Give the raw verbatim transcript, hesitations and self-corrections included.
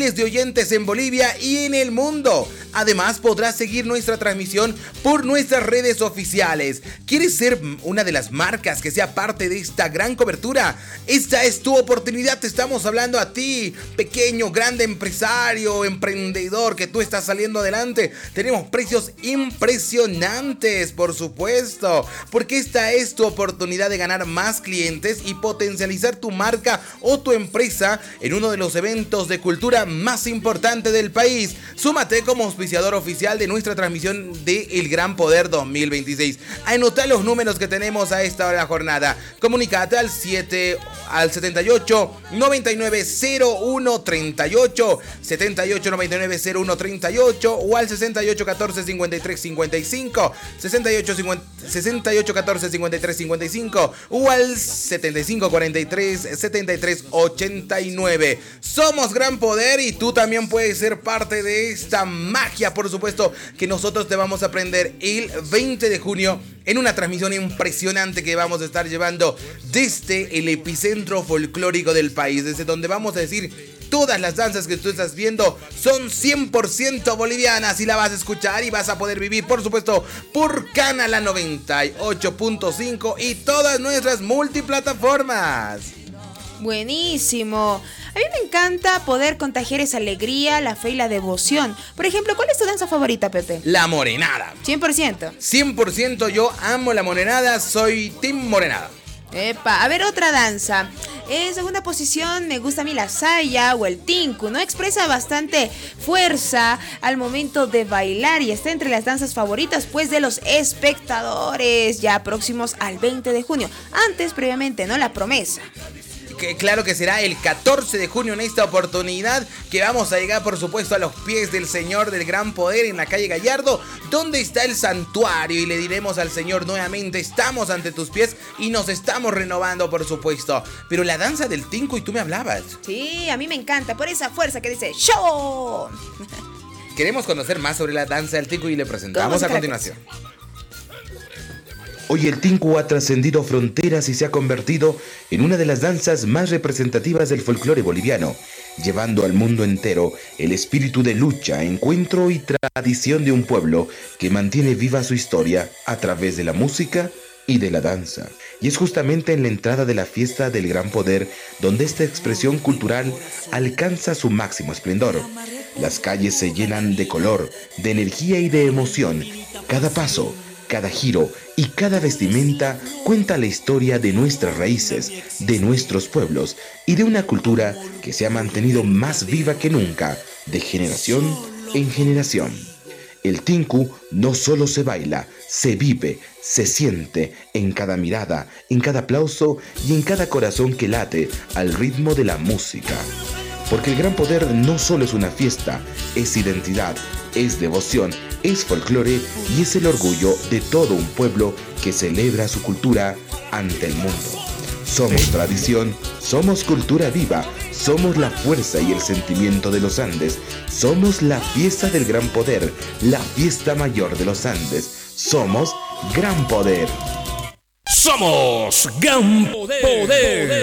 miles de oyentes en Bolivia y en el mundo. Además, podrás seguir nuestra transmisión por nuestras redes oficiales. ¿Quieres ser una de las marcas que sea parte de esta gran cobertura? Esta es tu oportunidad. Te estamos hablando a ti, pequeño, grande empresario, emprendedor, que tú estás saliendo adelante. Tenemos precios impresionantes, por supuesto, porque esta es tu oportunidad de ganar más clientes y potencializar tu marca o tu empresa en uno de los eventos de cultura más importantes del país. Súmate como auspiciador oficial de nuestra transmisión de El Gran Poder dos mil veintiséis. Anota los números que tenemos a esta hora de la jornada. Comunícate al siete al setenta y ocho noventa y nueve cero uno treinta y ocho, setenta y ocho noventa y nueve cero uno treinta y ocho o al sesenta y ocho catorce cincuenta y tres cincuenta y cinco, sesenta y ocho catorce cincuenta y tres cincuenta y cinco o al setenta y cinco cuarenta y tres setenta y tres ochenta y nueve. Somos Gran Poder y tú también puedes ser parte de esta magia, por supuesto, que nosotros te vamos a aprender el veinte de junio en una transmisión impresionante que vamos a estar llevando desde el epicentro folclórico del país, desde donde vamos a decir todas las danzas que tú estás viendo son cien por ciento bolivianas y la vas a escuchar y vas a poder vivir, por supuesto, por Canal noventa y ocho punto cinco y todas nuestras multiplataformas. Buenísimo. A mí me encanta poder contagiar esa alegría, la fe y la devoción. Por ejemplo, ¿cuál es tu danza favorita, Pepe? La morenada. cien por ciento. cien por ciento yo amo la morenada, soy team morenada. Epa, a ver, otra danza. En segunda posición me gusta a mí la saya o el tinku, ¿no? Expresa bastante fuerza al momento de bailar y está entre las danzas favoritas, pues, de los espectadores, ya próximos al veinte de junio. Antes, previamente, ¿no? La promesa. Que claro que será el catorce de junio en esta oportunidad que vamos a llegar, por supuesto, a los pies del Señor del Gran Poder en la calle Gallardo, donde está el santuario, y le diremos al Señor nuevamente: estamos ante tus pies y nos estamos renovando, por supuesto. Pero la danza del tinku, y tú me hablabas. Sí, a mí me encanta, por esa fuerza que dice ¡show! Queremos conocer más sobre la danza del tinku y le presentamos a continuación. Hoy el tinku ha trascendido fronteras y se ha convertido en una de las danzas más representativas del folclore boliviano, llevando al mundo entero el espíritu de lucha, encuentro y tradición de un pueblo que mantiene viva su historia a través de la música y de la danza. Y es justamente en la entrada de la fiesta del Gran Poder donde esta expresión cultural alcanza su máximo esplendor. Las calles se llenan de color, de energía y de emoción. Cada paso, cada giro y cada vestimenta cuenta la historia de nuestras raíces, de nuestros pueblos y de una cultura que se ha mantenido más viva que nunca, de generación en generación. El tinku no solo se baila, se vive, se siente en cada mirada, en cada aplauso y en cada corazón que late al ritmo de la música. Porque el Gran Poder no solo es una fiesta, es identidad, es devoción, es folclore y es el orgullo de todo un pueblo que celebra su cultura ante el mundo. Somos tradición, somos cultura viva, somos la fuerza y el sentimiento de los Andes, somos la fiesta del Gran Poder, la fiesta mayor de los Andes, somos Gran Poder. Somos Gran Poder.